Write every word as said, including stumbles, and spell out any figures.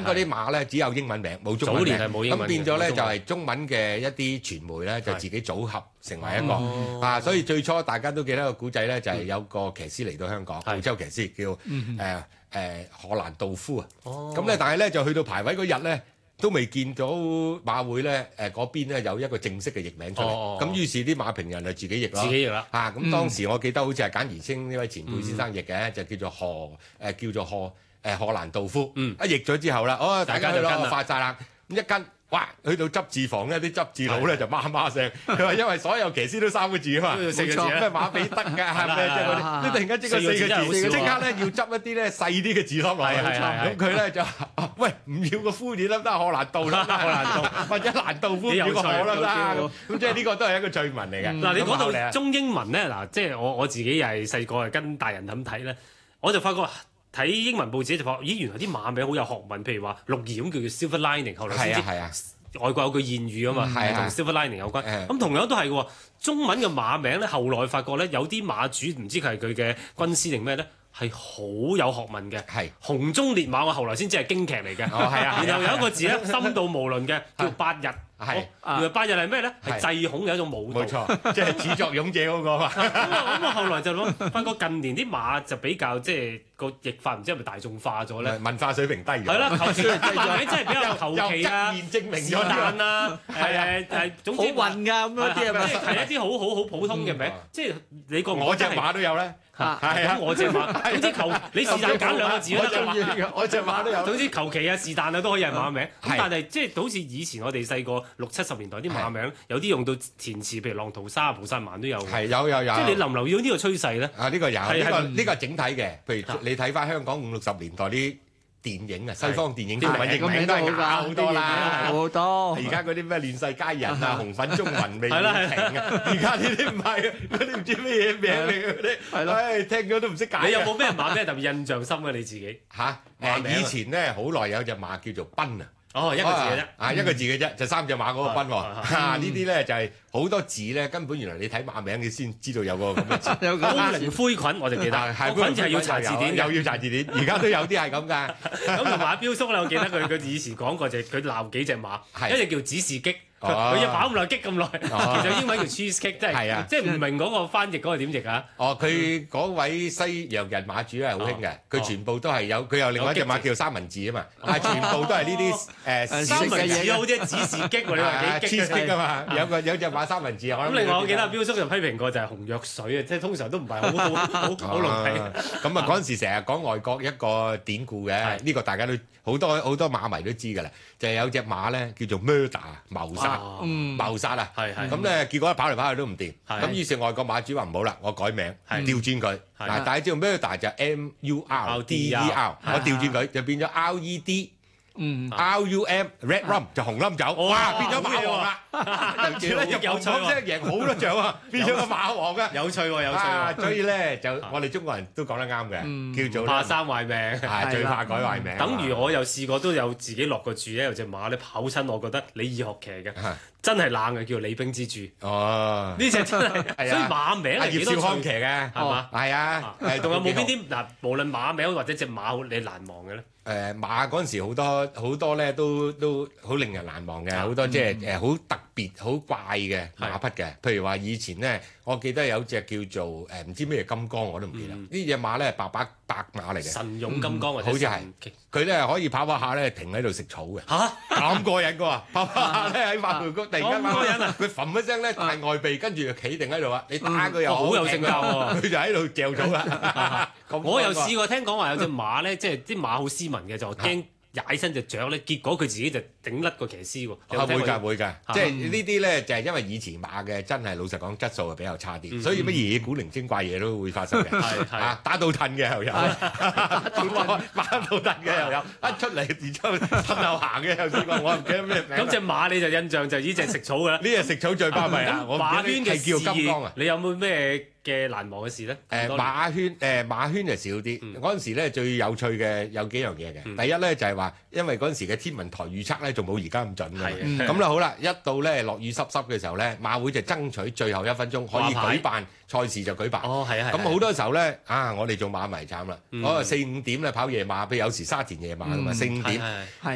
嗰啲馬咧只有英文名，冇中文名。早年係冇英文。咁變咗咧就係中文嘅一啲傳媒咧就自己組合成為一個啊，所以最初大家都記得個古仔咧就係有個騎師嚟到香港，澳洲騎師叫誒誒荷蘭道夫啊。咁咧但係咧就去到排位嗰日咧，都未見到馬會咧，誒嗰邊咧有一個正式嘅譯名出嚟，咁於是啲馬評人就自己譯咯， 自己譯啦。 嚇咁當時我記得好似係簡宜清呢位前輩先生譯嘅，就叫做荷誒叫做荷誒荷蘭道夫。一譯咗之後啦，哦大家去咯發晒啦，咁一跟。哇！去到執字房咧，啲執字佬咧就媽媽聲。佢話因為所有騎師都三個字啊嘛， 四個字咩馬比德㗎，咩即係嗰啲，你突然間即刻四個字，即刻咧要執一啲咧細啲嘅字落嚟。咁佢咧就喂唔要個夫字得唔得？荷蘭道得唔得？荷蘭道或者蘭道夫要個荷得唔得？咁即係呢個都係一個趣聞嚟嘅。 嗱，你講到中英文咧，嗱，即係我我自己又係細個係跟大人咁睇咧，我就發覺。睇英文報紙就發覺，咦原來啲馬名好有學問，譬如話綠葉咁叫做 silver lining， 後來先知外國有句諺語啊嘛，同 silver lining 有關。咁同樣都係嘅，中文嘅馬名咧，後來發覺咧有啲馬主唔知佢係佢嘅軍師定咩咧，係好有學問嘅。係紅中烈馬，我後來先知係京劇嚟嘅。哦，係啊。然後有一個字咧，深度無論嘅叫八日。係，原來八日係咩咧？係祭孔嘅一種舞蹈。冇錯，即係始作俑者嗰個嘛。咁啊，咁啊，後來就諗發覺近年啲馬就比較即係個譯法，唔知係咪大眾化咗咧？文化水平低咗。係啦，求其馬名真係比較求其啊，證明咗但啊，誒誒，總之好運㗎咁樣啲係咪？即係係一啲好好好普通嘅名，即係你個我隻馬都有咧。係啊，我隻馬，總之求你是但揀兩個字都得嘛。我隻馬都有。總之求其啊，是但啊都可以係馬名。咁但係即係好似以前我哋細個六七十年代啲馬名，有啲用到填詞，譬如浪淘沙、菩薩蠻都有。係有有有。即係你留唔留意到呢個趨勢咧？啊，呢個有，呢個呢個係整體嘅。譬如你睇翻香港五六十年代啲電影啊，西方電影啲譯名都係假好多啦，好多。而家嗰啲咩亂世佳人啊、紅粉中文未停啊，而家呢啲唔係，嗰啲唔知咩嘢名嚟嘅嗰啲。係咯，唉，聽咗都唔識解。你有冇咩馬咩特別印象深嘅你自己？嚇，誒以前咧好耐有隻馬叫做奔啊。哦，一個字嘅啫，啊一個字嘅啫，就三隻馬嗰個奔喎。嚇，呢啲咧就係好多字咧，根本原來你睇馬名你先知道有個咁嘅字。有個高靈灰菌我就記得，係灰菌係要查字典，又要查字典，而家都有啲係咁㗎。咁同埋阿彪叔咧，我記得佢佢以前講過就係佢鬧幾隻馬，一隻叫指示擊。佢要跑咁耐，激咁耐，其實英文叫 cheese cake， 即係即係唔明嗰個翻譯嗰個點譯啊？哦，佢嗰位西洋人馬主係好興嘅，佢全部都係有，佢有另外一隻馬叫三文治啊嘛，係全部都係呢啲誒三文治好似指示擊喎，你話幾激 cheese cake 啊嘛？有個有隻馬三文治，咁另外我記得阿彪叔就批評過就係紅藥水啊，即係通常都唔係好好好好濃睇。咁啊嗰陣時成日講外國一個典故嘅，呢個大家都好多好多馬迷都知㗎啦，就係有隻馬咧叫做 murder 謀殺。謀殺啊！咁咧結果跑嚟跑去都唔掂，咁於是外國馬主話唔好啦，我改名調轉佢。嗱，大家知道 murder 就 M U R D E R， 我調轉佢就變咗 R E D。嗯 ，R U M Red Rum 就紅冧酒，哇變咗馬王啦！跟住咧就有趣喎，贏好多獎啊，變咗個馬王嘅，有趣喎，有趣喎。所以咧就我哋中國人都講得啱嘅，叫做怕生壞命，係最怕改壞名。等於我又試過都有自己落過注咧，有隻馬咧跑親，我覺得你以學騎嘅，真係冷嘅，叫李冰之注。哦，呢隻真係，所以馬名係幾多葉少康騎嘅，係嘛？係啊，仲有冇邊啲嗱？無論馬名或者隻馬你難忘嘅咧？誒馬嗰陣時好多好多咧，都都好令人難忘嘅，好多即係誒好特別、好怪嘅馬匹嘅。譬如話以前咧，我記得有隻叫做誒唔知咩金剛，我都唔記得。呢隻馬咧白白白馬嚟嘅，神勇金剛或者好似係佢咧可以跑跑下咧停喺度食草嘅。嚇咁過癮嘅喎，跑跑下咧喺馬路谷突然間過癮啊！佢揈一聲咧大外臂，跟住就企定喺度啊！你打佢又好有性格喎，佢就喺度嚼草啦。我又試過聽講話有隻馬咧，即係啲馬好斯文嘅，就驚踩親隻雀咧，結果佢自己就頂甩個騎師喎。會㗎會㗎，即係呢啲咧就係因為以前馬嘅真係老實講質素係比較差啲，所以乜嘢古靈精怪嘢都會發生嘅。係啊，打到褪嘅又有，打到褪嘅又有，一出嚟然之後褪後行嘅又試過，我唔記得咩名。咁隻馬你就印象就呢隻食草㗎啦。呢隻食草最巴閉啊！馬圈嘅叫金剛啊！你有冇咩嘅難忘嘅事咧？誒馬圈誒馬圈就少啲。嗰陣時咧最有趣嘅有幾樣嘢嘅。第一咧就係話，因為嗰陣時嘅天文台預測咧仲冇而家咁準嘅。咁啦好啦，一到咧落雨濕濕嘅時候咧，馬會就爭取最後一分鐘可以舉辦賽事就舉辦。哦，係啊。咁好多時候咧啊，我哋做馬迷慘啦。我四五點咧跑夜馬，譬如有時沙田夜馬㗎嘛，四五點。